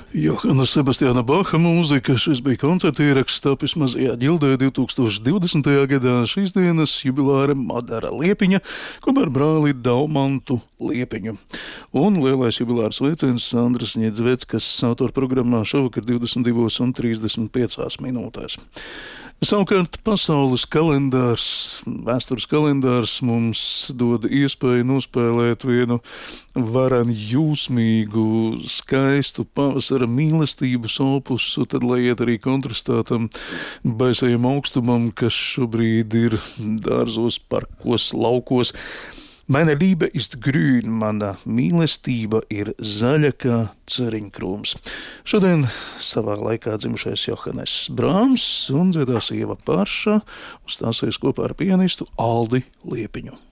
Johana Sebastiāna Baha mūzika. Šis bija koncerta ieraksts tapis Mazajā ģildē 2020. gadā. Šīs dienas jubilāre Madara Liepiņa, kopā ar brāli Daumantu Liepiņu. Un lielais jubilārs sveiciens Sandras Ņiedzveckas autora programmā šovakar 22:35 minūtēs. Savukārt pasaules kalendārs, vēstures kalendārs mums dod iespēju nospēlēt vienu vareni jūsmīgu, skaistu pavasara mīlestības opusu, tad lai iet arī kontrastā tam baisajam augstumam, kas šobrīd ir dārzos, parkos, laukos. Meine Liebe ist grün, mana mīlestība ir zaļa kā ceriņkrūms. Šodien savā laikā dzimušais Johannes Brāms un dziedās Ieva Parša uzstāsies kopā ar pianistu Aldi Liepiņu.